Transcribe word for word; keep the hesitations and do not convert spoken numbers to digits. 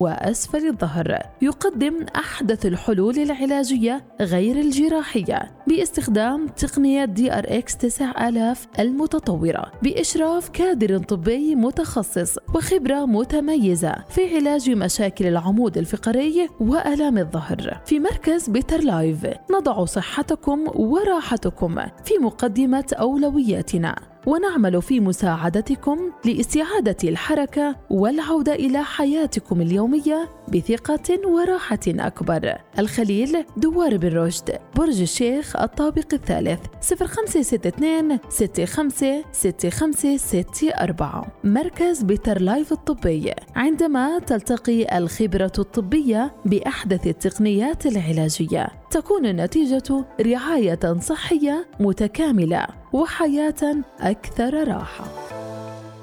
وأسفل الظهر. يقدم أحدث الحلول العلاجية غير الجراحية باستخدام تقنية دي آر إكس تسعة آلاف المتطورة بإشراف كادر طبي متخصص وخبرة متميزة في علاج مشاكل العمود الفقري وآلام الظهر. في مركز بيتر لايف نضع صحتكم وراحتكم في مقدمة أولوياتنا، ونعمل في مساعدتكم لاستعادة الحركة والعودة إلى حياتكم اليومية بثقة وراحة أكبر. الخليل، دوار بن رشد، برج الشيخ، الطابق الثالث، صفر خمسة ستة اثنين ستة خمسة ستة خمسة ستة أربعة. مركز بيتر لايف الطبي، عندما تلتقي الخبرة الطبية بأحدث التقنيات العلاجية تكون النتيجة رعاية صحية متكاملة وحياة أكثر راحة.